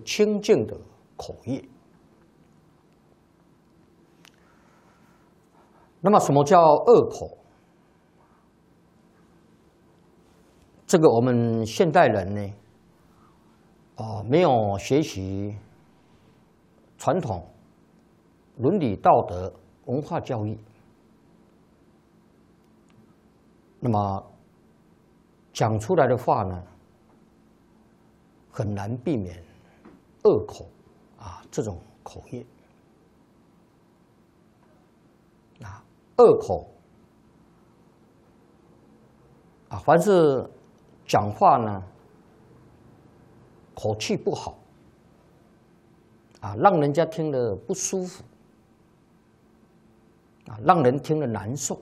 清净的口业。那么，什么叫恶口？这个我们现代人呢，没有学习传统伦理道德文化教育，那么讲出来的话呢，很难避免恶口这种口业恶口凡是讲话呢口气不好让人家听了不舒服让人听了难受，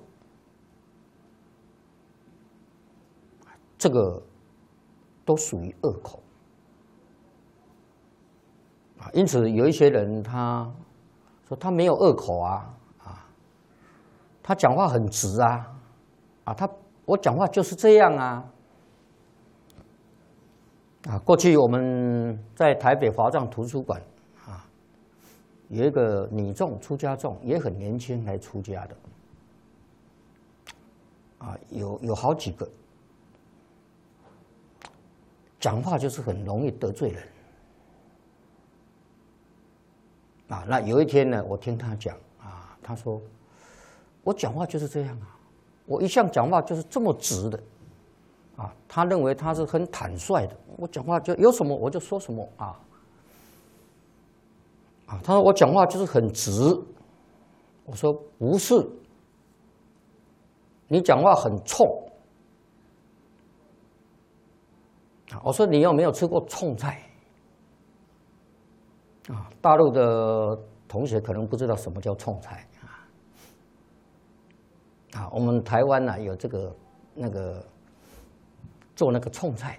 这个都属于恶口因此有一些人他说他没有恶口他讲话很直我讲话就是这样过去我们在台北华藏图书馆有一个女众出家众，也很年轻来出家的有好几个，讲话就是很容易得罪人那有一天呢，我听他讲他说我讲话就是这样我一向讲话就是这么直的他认为他是很坦率的，我讲话就有什么我就说什么他说我讲话就是很直，我说不是，你讲话很冲我说你有没有吃过冲菜大陆的同学可能不知道什么叫冲菜我们台湾有这个做那个冲菜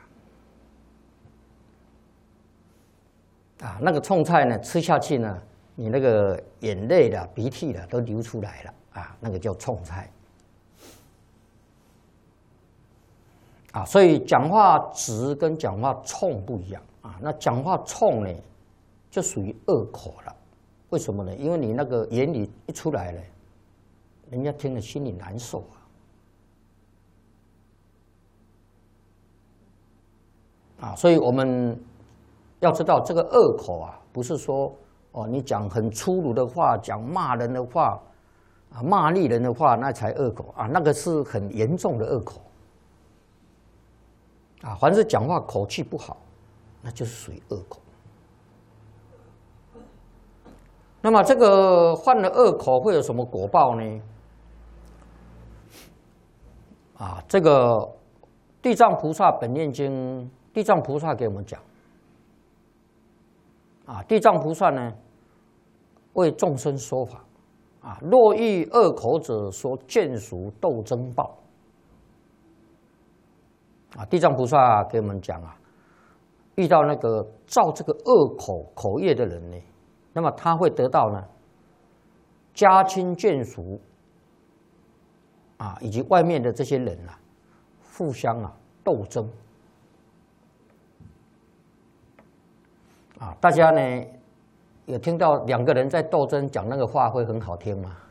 那个冲菜呢，吃下去呢，你那个眼泪的、鼻涕的都流出来了那个叫冲菜所以讲话直跟讲话冲不一样那讲话冲呢，就属于恶口了。为什么呢？因为你那个言语一出来了，人家听了心里难受所以我们要知道这个恶口不是说你讲很粗鲁的话，讲骂人的话骂丽人的话，那才恶口那个是很严重的恶口凡是讲话口气不好，那就是属于恶口。那么这个犯了恶口会有什么果报呢？这个地藏菩萨本愿经，地藏菩萨给我们讲地藏菩萨呢为众生说法若遇恶口者，说见属斗争报地藏菩萨给我们讲遇到那个造这个恶口业的人呢，那么他会得到呢家亲眷属以及外面的这些人互相斗争大家呢有听到两个人在斗争讲那个话会很好听吗？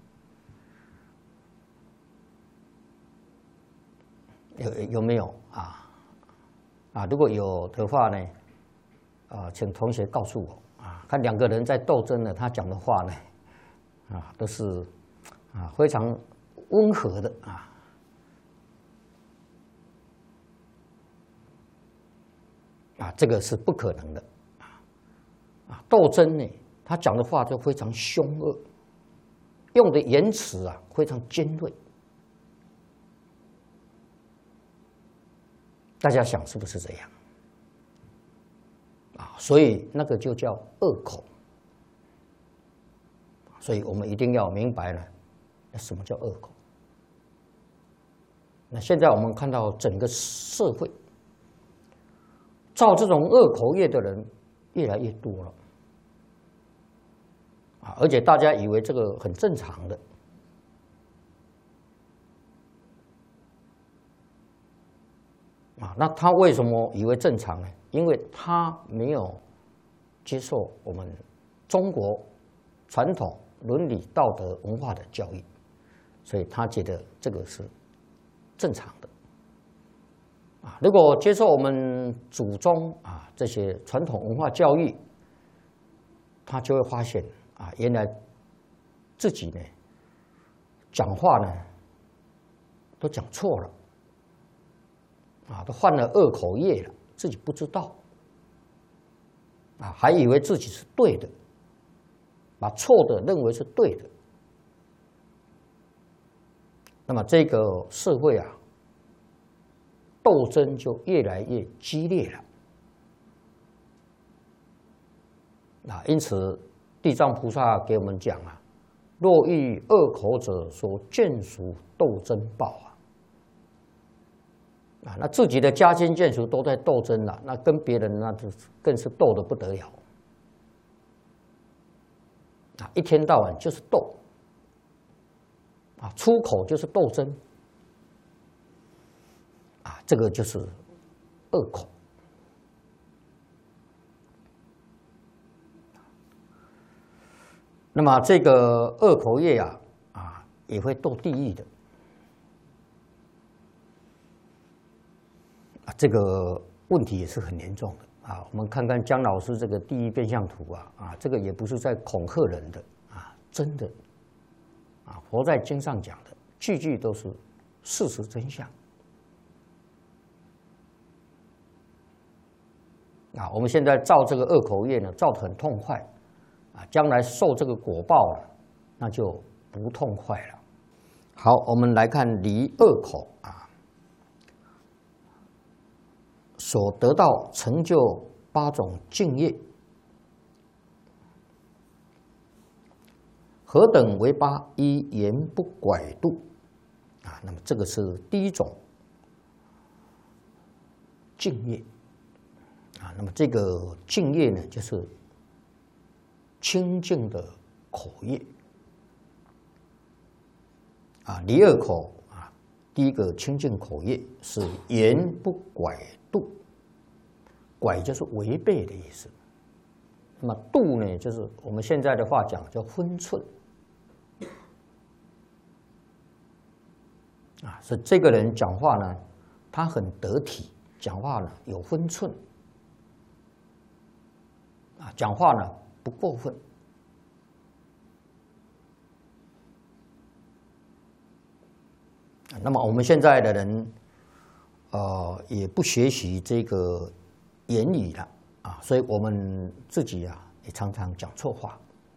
有没有如果有的话呢请同学告诉我看两个人在斗争呢，他讲的话呢都是非常温和的这个是不可能的斗争呢，他讲的话就非常凶恶，用的言辞非常尖锐，大家想是不是这样所以那个就叫恶口。所以我们一定要明白了什么叫恶口。那现在我们看到整个社会造这种恶口业的人越来越多了而且大家以为这个很正常的那他为什么以为正常呢？ 因为他没有接受我们中国传统伦理道德文化的教育，所以他觉得这个是正常的。如果接受我们祖宗这些传统文化教育，他就会发现原来自己呢讲话呢都讲错了，都犯了恶口业了，自己不知道，还以为自己是对的，把错的认为是对的。那么这个社会斗争就越来越激烈了。因此地藏菩萨给我们讲若遇恶口者，所眷属斗争报那自己的家亲眷属都在斗争了，那跟别人那更是斗得不得了。一天到晚就是斗，出口就是斗争，这个就是恶口。那么这个恶口业也会堕地狱的。这个问题也是很严重的我们看看姜老师这个地狱变相图这个也不是在恐吓人的真的佛在经上讲的句句都是事实真相我们现在造这个恶口业呢，造得很痛快将来受这个果报了，那就不痛快了。好，我们来看离恶口所得到成就8种境业，何等为8？一言不拐度那么这个是第一种境业那么这个境业呢，就是清净的口业离恶口第一个清净口业是言不拐度，拐就是违背的意思。那么度呢，就是我们现在的话讲叫分寸是这个人讲话呢，他很得体，讲话呢有分寸讲话呢不过分那么我们现在的人也不学习这个言语了所以我们自己也常常讲错话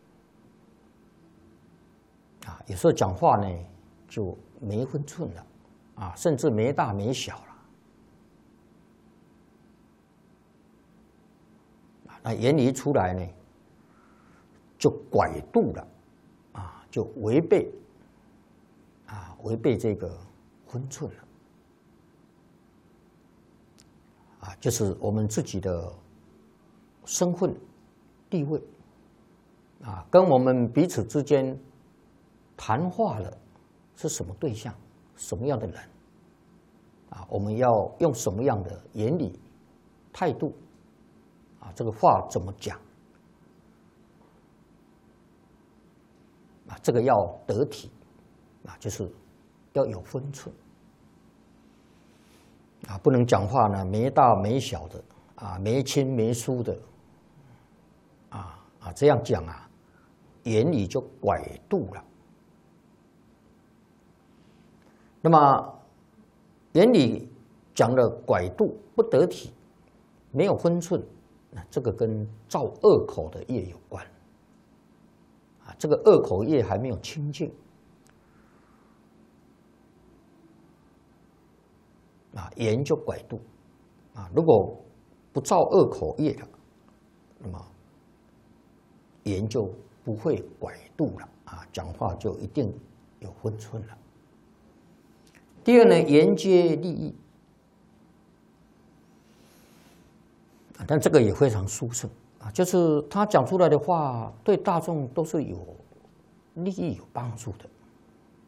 有时候讲话呢就没分寸了甚至没大没小了那言语出来呢就拐度了就违背这个分寸了就是我们自己的身份地位跟我们彼此之间谈话了是什么对象，什么样的人我们要用什么样的言语态度这个话怎么讲这个要得体就是要有分寸不能讲话呢没大没小的没亲没疏的这样讲言语就拐度了。那么言语讲的拐度不得体，没有分寸，这个跟造恶口的业有关这个恶口业还没有清净言就拐度如果不造恶口业了，那么言就不会拐度了讲话就一定有分寸了。第二呢，言皆利益但这个也非常殊胜就是他讲出来的话对大众都是有利益有帮助的